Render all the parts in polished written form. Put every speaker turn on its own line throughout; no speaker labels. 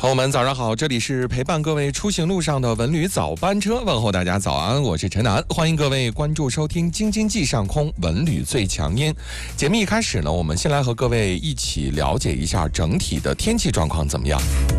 朋友们，早上好！这里是陪伴各位出行路上的文旅早班车，问候大家早安，我是陈楠，欢迎各位关注收听京津冀上空文旅最强音。节目一开始呢，我们先来和各位一起了解一下整体的天气状况怎么样。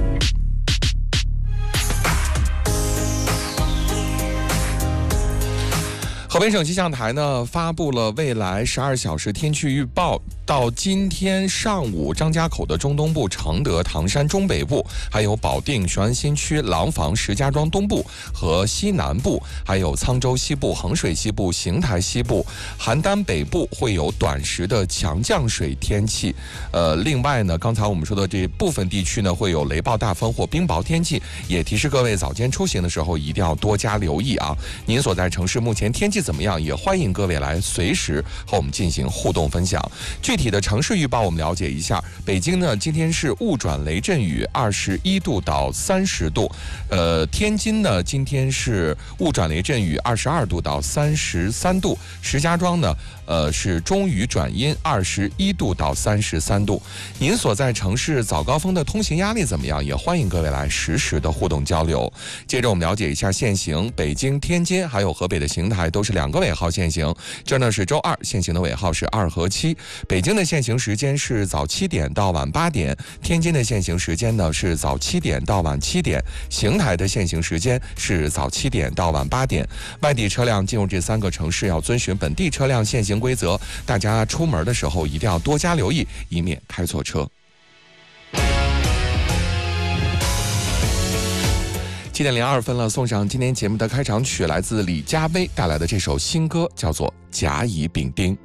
河北省气象台呢发布了未来12小时天气预报，到今天上午，张家口的中东部、承德、唐山中北部，还有保定、雄安新区、廊坊、石家庄东部和西南部，还有沧州西部、衡水西部、邢台西部、邯郸北部会有短时的强降水天气。另外呢，刚才我们说的这部分地区呢会有雷暴大风或冰雹天气，也提示各位早间出行的时候一定要多加留意啊。您所在城市目前天气怎么样？也欢迎各位来随时和我们进行互动分享。具体的城市预报我们了解一下。北京呢，今天是雾转雷阵雨，21度到30度。天津呢，今天是雾转雷阵雨，22度到33度。石家庄呢，是中雨转阴，21度到33度。您所在城市早高峰的通行压力怎么样？也欢迎各位来实时的互动交流。接着我们了解一下限行，北京、天津还有河北的邢台都是2个尾号限行。这呢是周二，限行的尾号是2和7。北京的限行时间是早7点到晚8点，天津的限行时间呢是早7点到晚7点，邢台的限行时间是早7点到晚8点。外地车辆进入这3个城市要遵循本地车辆限行规则，大家出门的时候一定要多加留意，以免开错车。7点02分了，送上今天节目的开场曲，来自李佳薇带来的这首新歌，叫做《甲乙丙丁》。